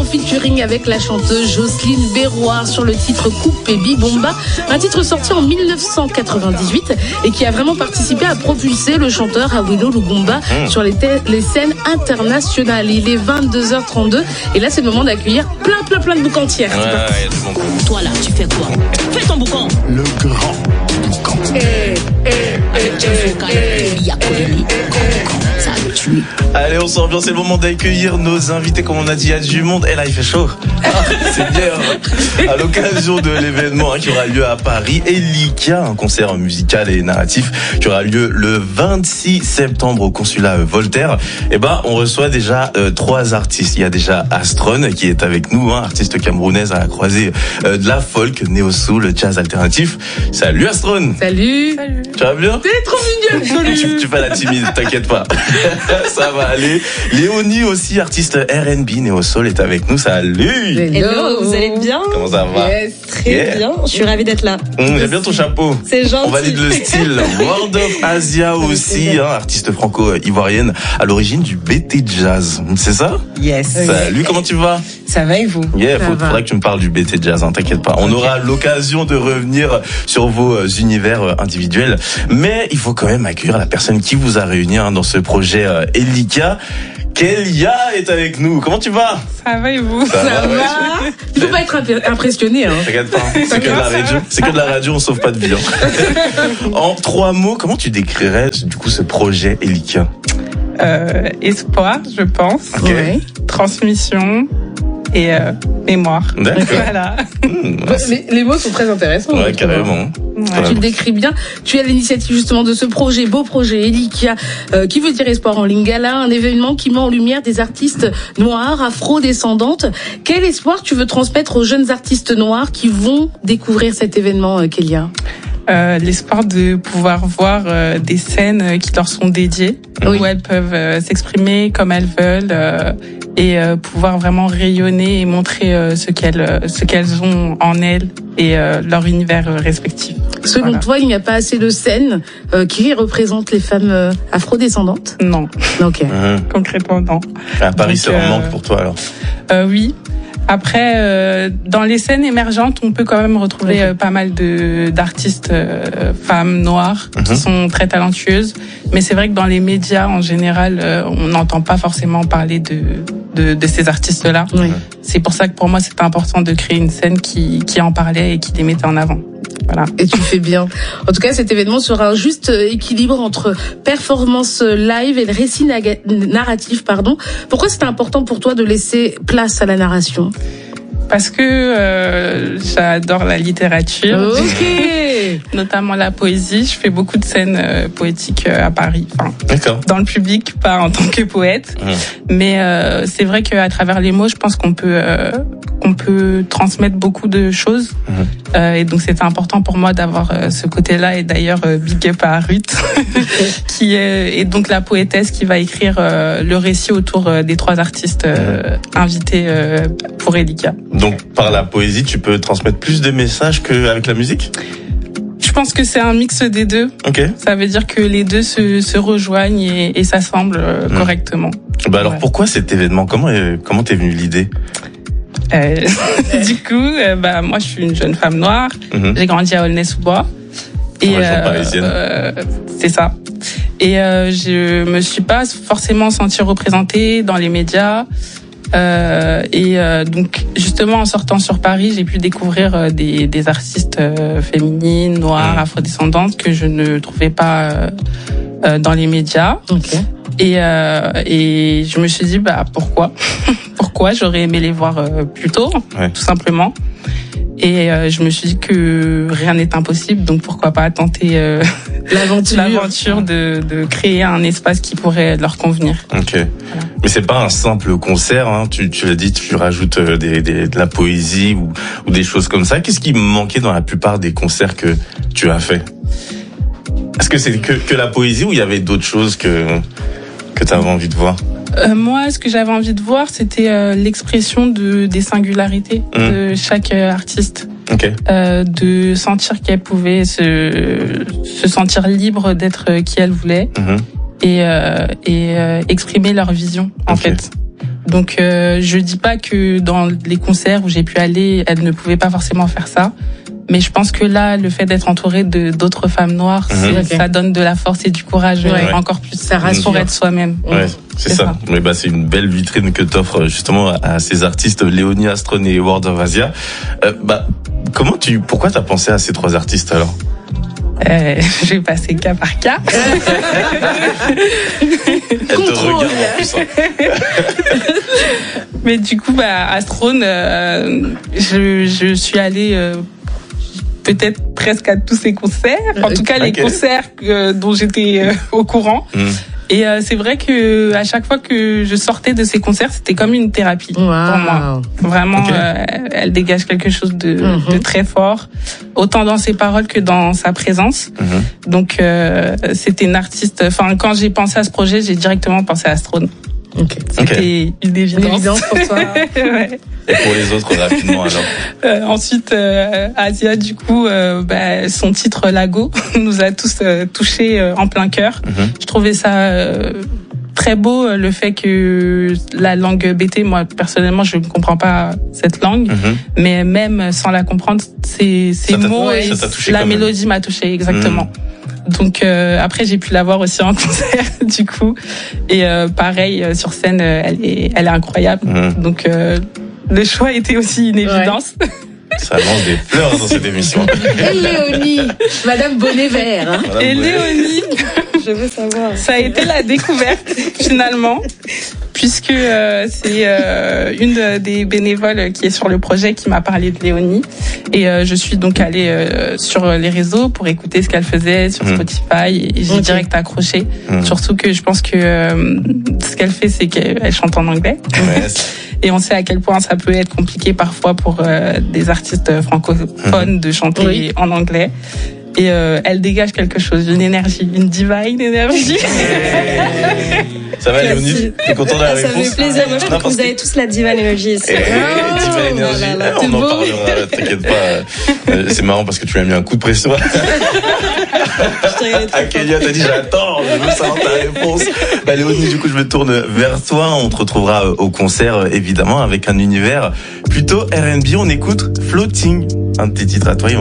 featuring avec la chanteuse Jocelyne Berroir sur le titre Coupe et Bibomba, un titre sorti en 1998 et qui a vraiment participé à propulser le chanteur Awilo Lubumba sur les scènes internationales. Il est 22h32 et là c'est le moment d'accueillir plein de boucantières. Toi là, tu fais quoi? Fais ton boucan. Le grand boucan. Allez, on s'ambiance, c'est le moment d'accueillir nos invités. Comme on a dit, il y a du monde. Et là, il fait chaud. C'est bien. À l'occasion de l'événement qui aura lieu à Paris, Elika, un concert musical et narratif qui aura lieu le 26 septembre au consulat Voltaire. Et on reçoit déjà 3 artistes. Il y a déjà Astron qui est avec nous, artiste camerounaise à la croisée de la folk, néo-soul, jazz alternatif. Salut Astron. Salut. Tu vas bien? T'es trop mignonne. Tu fais la timide, t'inquiète pas. Ça va aller. Léonie aussi, artiste R&B néo-soul, est avec nous. Salut. Hello, vous allez bien? Comment ça va? Yes. Très bien, je suis ravie d'être là. J'aime bien ton chapeau. C'est gentil. On valide le style. World of Asia aussi, artiste franco-ivoirienne à l'origine du BT Jazz. C'est ça? Yes. Salut, comment tu vas? Ça va et vous? Faudra que tu me parles du BT Jazz, t'inquiète pas. On aura l'occasion de revenir sur vos univers individuels. Mais il faut quand même accueillir la personne qui vous a réunis dans ce projet Elika. Kélia est avec nous. Comment tu vas? Ça va et vous? Ça va. Tu peux pas être impressionné. T'inquiète pas. C'est que de la radio. C'est que de la radio, on sauve pas de vie. En 3 mots, comment tu décrirais du coup ce projet Elika? Espoir, je pense. Okay. Ouais. Transmission et mémoire. D'accord. Voilà. Les mots sont très intéressants. Ouais, carrément. Tu le décris bien. Tu es à l'initiative justement de ce projet, beau projet Elika, qui veut dire espoir en lingala, un événement qui met en lumière des artistes noirs, afro-descendantes. Quel espoir tu veux transmettre aux jeunes artistes noirs qui vont découvrir cet événement, Kélia? L'espoir de pouvoir voir des scènes qui leur sont dédiées, où elles peuvent s'exprimer comme elles veulent et pouvoir vraiment rayonner et montrer ce qu'elles ont en elles et leur univers respectif. Selon toi, il n'y a pas assez de scènes qui représentent les femmes afro-descendantes? Non. Ok. Concrètement, non. À Paris, Donc, c'est un manque pour toi alors? Oui. Après, dans les scènes émergentes, on peut quand même retrouver pas mal d'artistes femmes noires qui sont très talentueuses. Mais c'est vrai que dans les médias, en général, on n'entend pas forcément parler de ces artistes-là. Oui. C'est pour ça que pour moi, c'était important de créer une scène qui en parlait et qui les mettait en avant. Voilà. Et tu fais bien. En tout cas, cet événement sera un juste équilibre entre performance live et le récit narratif, Pourquoi c'était important pour toi de laisser place à la narration? Parce que j'adore la littérature. Ok. Notamment la poésie. Je fais beaucoup de scènes poétiques à Paris. Enfin, dans le public, pas en tant que poète. Mais c'est vrai qu'à travers les mots, je pense qu'on peut transmettre beaucoup de choses. Et donc c'était important pour moi d'avoir ce côté-là. Et d'ailleurs, big up à Ruth, qui est donc la poétesse qui va écrire le récit autour des 3 artistes invités pour Elika. Donc par la poésie, tu peux transmettre plus de messages qu'avec la musique? Je pense que c'est un mix des deux. Okay. Ça veut dire que les deux se rejoignent et s'assemblent correctement. Alors pourquoi cet événement? Comment t'es venue l'idée? Du coup, moi je suis une jeune femme noire. J'ai grandi à Aulnay-sous-Bois. Et parisienne. C'est ça. Et je me suis pas forcément sentie représentée dans les médias. Donc justement en sortant sur Paris, j'ai pu découvrir des artistes féminines, noires, afrodescendantes que je ne trouvais pas dans les médias. Okay. Et je me suis dit pourquoi j'aurais aimé les voir plus tôt, tout simplement. Et je me suis dit que rien n'est impossible, donc pourquoi pas tenter l'aventure de créer un espace qui pourrait leur convenir. Ok. Voilà. Mais c'est pas un simple concert, tu l'as dit, tu rajoutes de la poésie ou des choses comme ça. Qu'est-ce qui manquait dans la plupart des concerts que tu as fait? Est-ce que c'est que la poésie ou il y avait d'autres choses que tu avais envie de voir? Moi, ce que j'avais envie de voir, c'était l'expression des singularités de chaque artiste. Okay. De sentir qu'elle pouvait se sentir libre d'être qui elle voulait et exprimer leur vision, en fait. Donc je dis pas que dans les concerts où j'ai pu aller, elle ne pouvait pas forcément faire ça. Mais je pense que là, le fait d'être entourée d'autres femmes noires, ça donne de la force et du courage encore plus. Ça rassure pour être soi-même. Ouais, c'est ça. Mais c'est une belle vitrine que t'offres justement à ces artistes, Léonie, Astrone et World of Asia. Pourquoi t'as pensé à ces 3 artistes alors? Je vais passer cas par cas. Elle te regarde en plus. Mais du coup, Astrone, je suis allée peut-être presque à tous ses concerts. En tout cas, les concerts dont j'étais au courant. Et c'est vrai que à chaque fois que je sortais de ces concerts, c'était comme une thérapie pour moi. Vraiment, elle dégage quelque chose de très fort, autant dans ses paroles que dans sa présence. Donc, c'était une artiste. Enfin, quand j'ai pensé à ce projet, j'ai directement pensé à Astrone. C'était une évidence pour toi. Ouais. Et pour les autres, rapidement alors. Ensuite, Asia, du coup, son titre Lago nous a tous touchés en plein cœur. Je trouvais ça très beau, le fait que la langue BT, moi personnellement, je ne comprends pas cette langue, mais même sans la comprendre, ces mots et la mélodie m'a touchée exactement. Donc après j'ai pu la voir aussi en concert du coup et pareil sur scène elle est incroyable. Donc le choix était aussi une évidence. Ça lance des fleurs dans cette émission. Et Léonie, Madame Bonnet Vert. Hein. Et Léonie, je veux savoir. Ça a été la découverte finalement, puisque c'est une des bénévoles qui est sur le projet qui m'a parlé de Léonie. Et je suis donc allée sur les réseaux pour écouter ce qu'elle faisait sur Spotify et j'ai direct accroché. Surtout que je pense que ce qu'elle fait, c'est qu'elle chante en anglais. Et on sait à quel point ça peut être compliqué parfois pour des artistes francophones de chanter en anglais. Et elle dégage quelque chose, une énergie, une divine énergie. Ça va, Léonie? T'es content de la réponse? Ça me fait plaisir. Moi, je trouve que vous avez tous la divine énergie ici. Divine énergie. On en parlera, t'inquiète pas. C'est marrant parce que tu lui as mis un coup de pression. Akelia t'a dit j'attends, je veux savoir ta réponse. Léonie, du coup, je me tourne vers toi. On te retrouvera au concert, évidemment, avec un univers plutôt R&B. On écoute Floating, un de tes titres à toi.